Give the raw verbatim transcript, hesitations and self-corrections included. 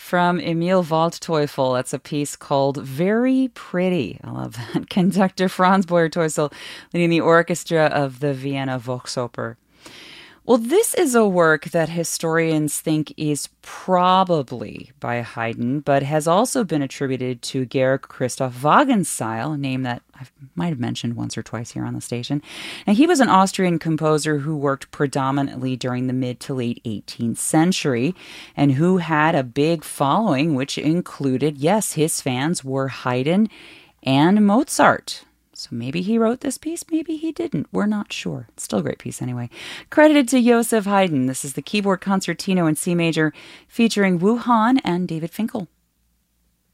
from Emil Waldteufel. That's a piece called Very Pretty. I love that. Conductor Franz Boyer-Teusel leading the orchestra of the Vienna Volksoper. Well, this is a work that historians think is probably by Haydn, but has also been attributed to Georg Christoph Wagenseil, a name that I might have mentioned once or twice here on the station. And he was an Austrian composer who worked predominantly during the mid to late eighteenth century and who had a big following, which included, yes, his fans were Haydn and Mozart. So maybe he wrote this piece, maybe he didn't. We're not sure. It's still a great piece anyway. Credited to Joseph Haydn. This is the keyboard concertino in C major featuring Wu Han and David Finkel.